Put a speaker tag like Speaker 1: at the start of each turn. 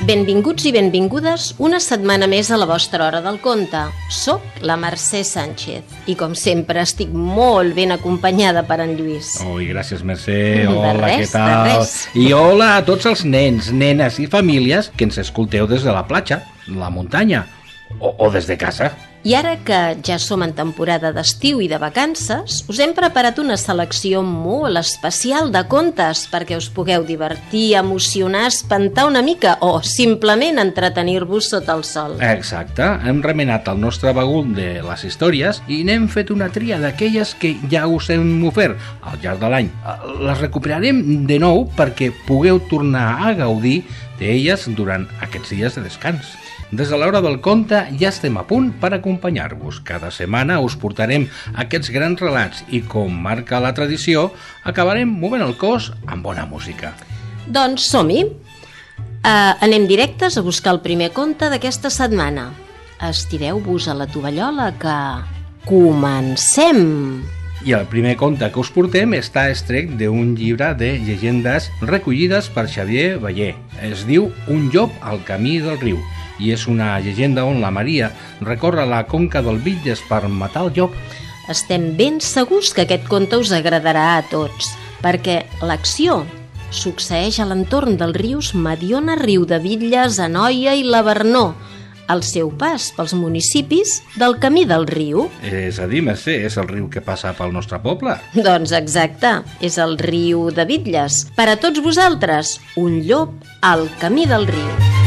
Speaker 1: Benvinguts i benvingudes una setmana més a la vostra hora del conte. Soc la Mercè Sánchez i, com sempre, estic molt ben acompanyada per en Lluís.
Speaker 2: Ui, gràcies, Mercè. Hola,
Speaker 1: res,
Speaker 2: què tal?
Speaker 1: de res.
Speaker 2: I hola a tots els nens, nenes i famílies que ens escolteu des de la platja, la muntanya o des de casa.
Speaker 1: I ara que ja som en temporada d'estiu i de vacances, us hem preparat una selecció molt especial de contes perquè us pugueu divertir, emocionar, espantar una mica o simplement entretenir-vos sota el sol.
Speaker 2: Exacte, hem remenat el nostre bagul de les històries i n'hem fet una tria d'aquelles que ja us hem ofert al llarg de l'any. Les recuperarem de nou perquè pugueu tornar a gaudir d'elles durant aquests dies de descans. Des de l'hora del conte ja estem a punt per acompanyar-vos. Cada setmana us portarem aquests grans relats i, com marca la tradició, acabarem movent el cos amb bona música.
Speaker 1: Doncs som-hi! Anem directes a buscar el primer conte d'aquesta setmana. Estireu-vos a la tovallola que... Comencem!
Speaker 2: I el primer conte que us portem està extret d'un llibre de llegendes recollides per Xavier Bellé. Es diu Un llop al camí del riu i és una llegenda on la Maria recorre la conca del Bitlles per matar el llop.
Speaker 1: Estem ben segurs que aquest conte us agradarà a tots, perquè l'acció succeeix a l'entorn dels rius Mediona, Riudebitlles, Anoia i la Vernor, al seu pas pels municipis del Camí del Riu.
Speaker 2: És a dir, Mercè, és el riu que passa pel nostre poble.
Speaker 1: Doncs exacte, és el riu de Bitlles. Per a tots vosaltres, un llop al Camí del Riu.